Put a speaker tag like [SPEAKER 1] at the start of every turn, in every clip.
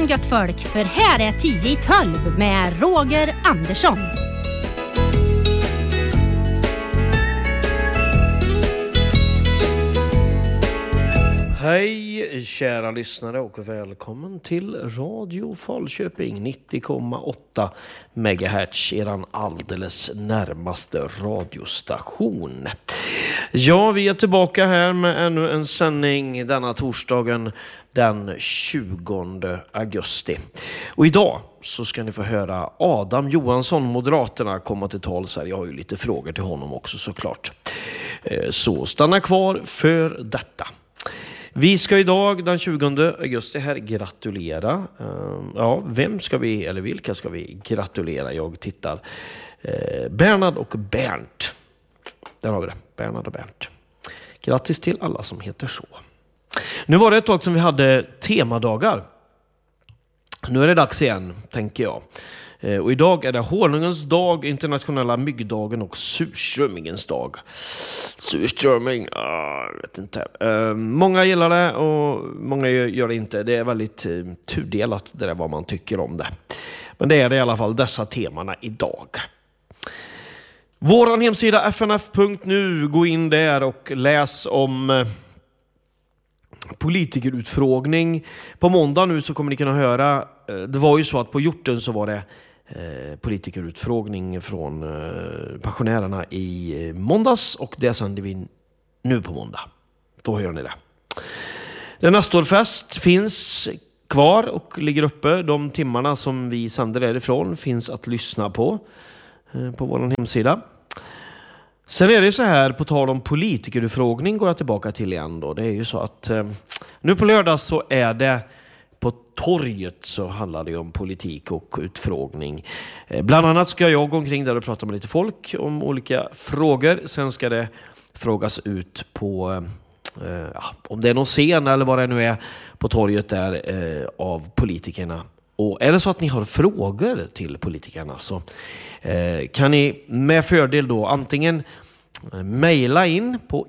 [SPEAKER 1] morgon gött folk, för här är 10 i 12 med Roger Andersson.
[SPEAKER 2] Hej kära lyssnare och välkommen till Radio Falköping 90,8 MHz, eran alldeles närmaste radiostation. Ja, vi är tillbaka här med ännu en sändning denna torsdagen den 20 augusti. Och idag så ska ni få höra Adam Johansson, Moderaterna, komma till tals här. Jag har ju lite frågor till honom också såklart. Så stanna kvar för detta. Vi ska idag den 20 augusti här gratulera. Ja, vem ska vi, eller vilka ska vi gratulera? Jag tittar. Bernhard och Bernt. Där har vi det. Bernhard och Bernt. Grattis till alla som heter så. Nu var det ett tag som vi hade temadagar. Nu är det dags igen, tänker jag. Och idag är det honungens dag, internationella myggdagen och surströmmingens dag. Surströmming, jag vet inte. Många gillar det och många gör det inte. Det är väldigt tudelat det där vad man tycker om det. Men det är det i alla fall dessa temana idag. Våran hemsida fnf.nu, gå in där och läs om politikerutfrågning. På måndag nu så kommer ni kunna höra, det var ju så att på Hjorten så var det politikerutfrågning från pensionärerna i måndags, och det sänder vi nu på måndag. Då hör ni det. Den Nestorfest finns kvar och ligger uppe. De timmarna som vi sänder därifrån finns att lyssna på vår hemsida. Sen är det så här, på tal om politikerutfrågning går jag tillbaka till igen då. Det är ju så att nu på lördag så är det på torget, så handlar det om politik och utfrågning. Bland annat ska jag gå omkring där och prata med lite folk om olika frågor. Sen ska det frågas ut på om det är någon scen eller vad det nu är på torget där av politikerna. Och är det så att ni har frågor till politikerna så kan ni med fördel då antingen mejla in på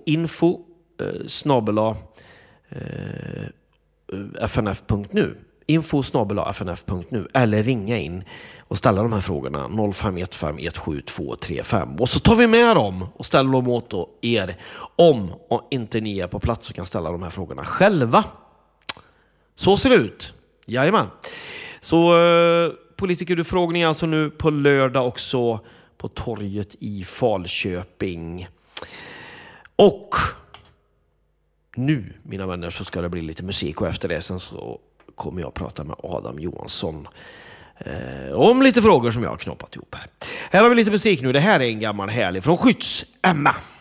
[SPEAKER 2] info@fnf.nu eller ringa in och ställa de här frågorna 0515172235, och så tar vi med dem och ställer dem åt er om inte ni är på plats och kan ställa de här frågorna själva. Så ser det ut. Jajamän. Så politikerutfrågning alltså nu på lördag också på torget i Falköping. Och nu, mina vänner, så ska det bli lite musik, och efter det sen så kommer jag att prata med Adam Johansson om lite frågor som jag har knoppat ihop här. Här har vi lite musik nu. Det här är en gammal härlig från Skytts, Emma.